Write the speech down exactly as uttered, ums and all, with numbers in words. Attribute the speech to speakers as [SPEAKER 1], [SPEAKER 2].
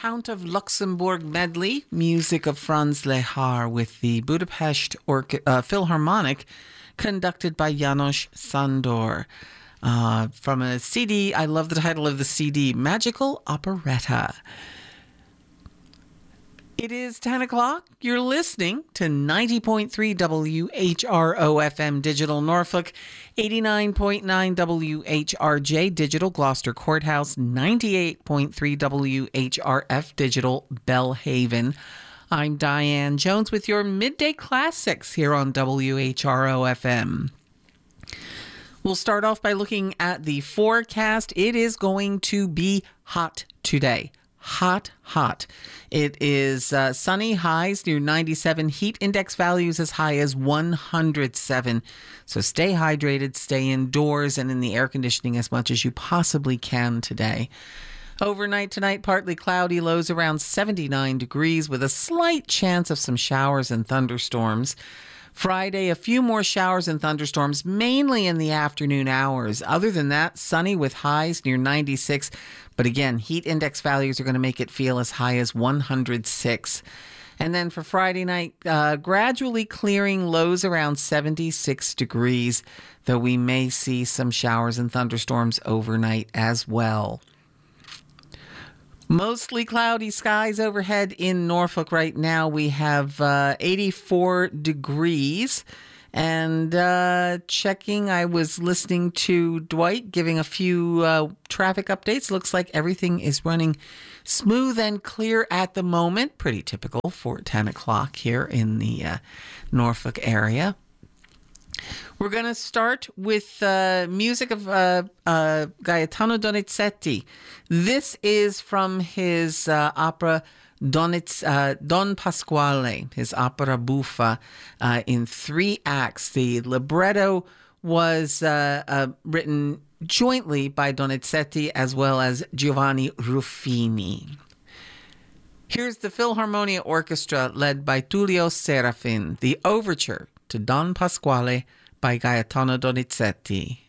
[SPEAKER 1] Count of Luxembourg medley, music of Franz Lehár with the Budapest Orca- uh, Philharmonic, conducted by János Sándor. Uh, from a C D, I love the title of the C D, Magical Operetta. It is ten o'clock. You're listening to ninety point three W H R O F M Digital Norfolk, eighty-nine point nine W H R J Digital Gloucester Courthouse, ninety-eight point three W H R F Digital Belhaven. I'm Diane Jones with your Midday Classics here on W H R O F M. We'll start off by looking at the forecast. It is going to be hot today. Hot, hot. It is uh, sunny, highs near ninety-seven, heat index values as high as one hundred seven. So stay hydrated, stay indoors and in the air conditioning as much as you possibly can today. Overnight tonight, partly cloudy, lows around seventy-nine degrees with a slight chance of some showers and thunderstorms. Friday, a few more showers and thunderstorms, mainly in the afternoon hours. Other than that, sunny with highs near ninety-six. But again, heat index values are going to make it feel as high as one hundred six. And then for Friday night, uh, gradually clearing, lows around seventy-six degrees, though we may see some showers and thunderstorms overnight as well. Mostly cloudy skies overhead in Norfolk right now. We have uh, eighty-four degrees. And uh, checking, I was listening to Dwight giving a few uh, traffic updates. Looks like everything is running smooth and clear at the moment. Pretty typical for ten o'clock here in the uh, Norfolk area. We're going to start with uh, music of uh, uh, Gaetano Donizetti. This is from his uh, opera Doniz, uh, Don Pasquale, his opera buffa, uh, in three acts. The libretto was uh, uh, written jointly by Donizetti as well as Giovanni Ruffini. Here's the Philharmonia Orchestra led by Tullio Serafin, the overture to Don Pasquale by Gaetano Donizetti.